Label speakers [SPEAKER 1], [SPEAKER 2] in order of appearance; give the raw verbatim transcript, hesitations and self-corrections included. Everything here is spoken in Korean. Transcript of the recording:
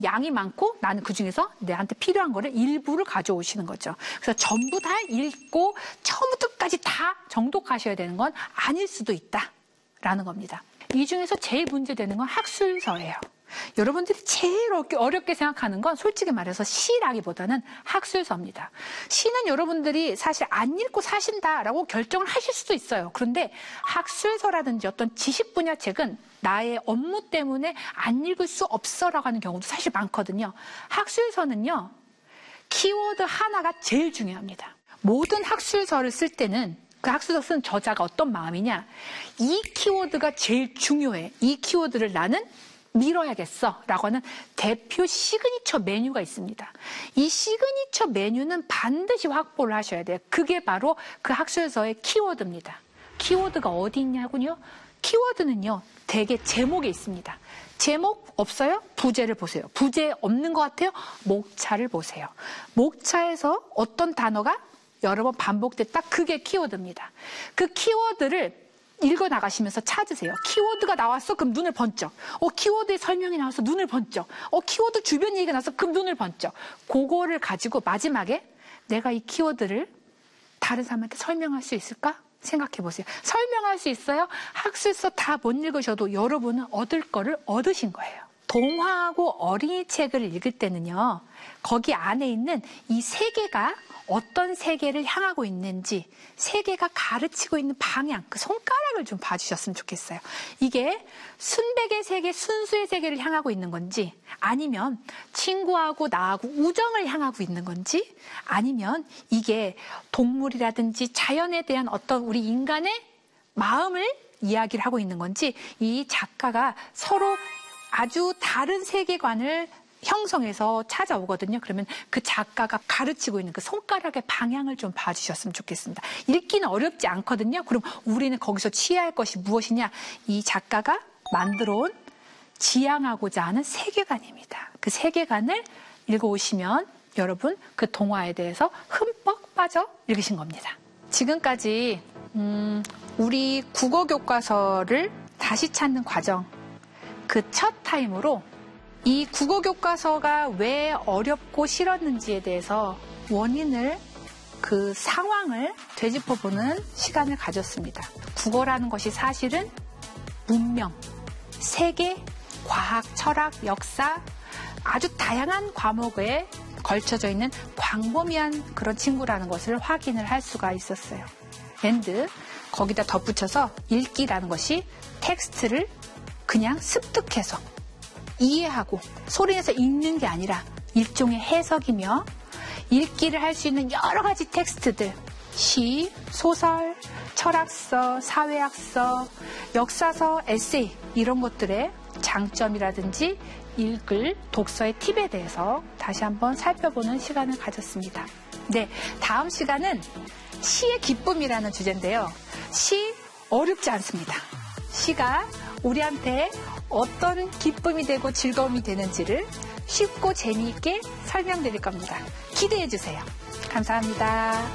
[SPEAKER 1] 양이 많고 나는 그중에서 내한테 필요한 거를 일부를 가져오시는 거죠. 그래서 전부 다 읽고 처음부터 끝까지 다 정독하셔야 되는 건 아닐 수도 있다라는 겁니다. 이 중에서 제일 문제되는 건 학술서예요. 여러분들이 제일 어렵게, 어렵게 생각하는 건 솔직히 말해서 시라기보다는 학술서입니다. 시는 여러분들이 사실 안 읽고 사신다라고 결정을 하실 수도 있어요. 그런데 학술서라든지 어떤 지식 분야 책은 나의 업무 때문에 안 읽을 수 없어라고 하는 경우도 사실 많거든요. 학술서는요, 키워드 하나가 제일 중요합니다. 모든 학술서를 쓸 때는 그 학술서 쓴 저자가 어떤 마음이냐, 이 키워드가 제일 중요해. 이 키워드를 나는 밀어야겠어 라고 하는 대표 시그니처 메뉴가 있습니다. 이 시그니처 메뉴는 반드시 확보를 하셔야 돼요. 그게 바로 그 학술서의 키워드입니다. 키워드가 어디 있냐고요? 키워드는요, 대개 제목에 있습니다. 제목 없어요? 부제를 보세요. 부제 없는 것 같아요? 목차를 보세요. 목차에서 어떤 단어가 여러 번 반복됐다? 그게 키워드입니다. 그 키워드를 읽어 나가시면서 찾으세요. 키워드가 나왔어? 그럼 눈을 번쩍. 어, 키워드의 설명이 나와서 눈을 번쩍. 어, 키워드 주변 얘기가 나와서 그럼 눈을 번쩍. 그거를 가지고 마지막에 내가 이 키워드를 다른 사람한테 설명할 수 있을까? 생각해 보세요. 설명할 수 있어요? 학술서 다 못 읽으셔도 여러분은 얻을 거를 얻으신 거예요. 동화하고 어린이 책을 읽을 때는요, 거기 안에 있는 이 세계가 어떤 세계를 향하고 있는지, 세계가 가르치고 있는 방향, 그 손가락을 좀 봐주셨으면 좋겠어요. 이게 순백의 세계, 순수의 세계를 향하고 있는 건지, 아니면 친구하고 나하고 우정을 향하고 있는 건지, 아니면 이게 동물이라든지 자연에 대한 어떤 우리 인간의 마음을 이야기를 하고 있는 건지, 이 작가가 서로 아주 다른 세계관을 형성해서 찾아오거든요. 그러면 그 작가가 가르치고 있는 그 손가락의 방향을 좀 봐주셨으면 좋겠습니다. 읽기는 어렵지 않거든요. 그럼 우리는 거기서 취할 것이 무엇이냐? 이 작가가 만들어온 지향하고자 하는 세계관입니다. 그 세계관을 읽어오시면 여러분 그 동화에 대해서 흠뻑 빠져 읽으신 겁니다. 지금까지 음, 우리 국어 교과서를 다시 찾는 과정, 그 첫 타임으로 이 국어 교과서가 왜 어렵고 싫었는지에 대해서 원인을, 그 상황을 되짚어보는 시간을 가졌습니다. 국어라는 것이 사실은 문명, 세계, 과학, 철학, 역사, 아주 다양한 과목에 걸쳐져 있는 광범위한 그런 친구라는 것을 확인을 할 수가 있었어요. 앤드 거기다 덧붙여서 읽기라는 것이 텍스트를 그냥 습득해서 이해하고 소리내서 읽는 게 아니라 일종의 해석이며, 읽기를 할 수 있는 여러 가지 텍스트들, 시, 소설, 철학서, 사회학서, 역사서, 에세이, 이런 것들의 장점이라든지 읽을 독서의 팁에 대해서 다시 한번 살펴보는 시간을 가졌습니다. 네, 다음 시간은 시의 기쁨이라는 주제인데요. 시 어렵지 않습니다. 시가 우리한테 어떤 기쁨이 되고 즐거움이 되는지를 쉽고 재미있게 설명드릴 겁니다. 기대해 주세요. 감사합니다.